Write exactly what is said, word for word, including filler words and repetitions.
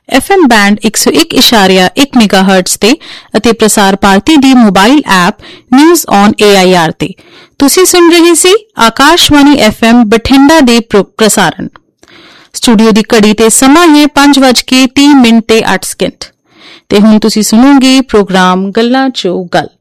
F M band ਇੱਕ ਸੌ ਇੱਕ ਇਸ਼ਾਰਿਆ ਇੱਕ ਮੈਗਾਹਰਟਜ਼ ਤੇ ਅਤੇ ਪ੍ਰਸਾਰ ਭਾਰਤੀ ਦੀ mobile app news on A I R ਤੇ। ਤੁਸੀਂ ਸੁਣ ਰਹੇ ਸੀ ਆਕਾਸ਼ਵਾਣੀ ਐਫ ਐਮ ਬਠਿੰਡਾ ਦੇ ਪ੍ਰਸਾਰਣ। ਸਟੂਡੀਓ ਦੀ ਘੜੀ ਤੇ ਸਮਾਂ ਹੈ ਪੰਜ ਵੱਜ ਕੇ ਤੀਹ ਮਿੰਟ ਤੇ ਅੱਠ ਸਕਿੰਟ ਤੇ ਹੁਣ ਤੁਸੀਂ ਸੁਣੋਗੇ ਪ੍ਰੋਗਰਾਮ ਗੱਲਾਂ ਚੋ ਗੱਲ।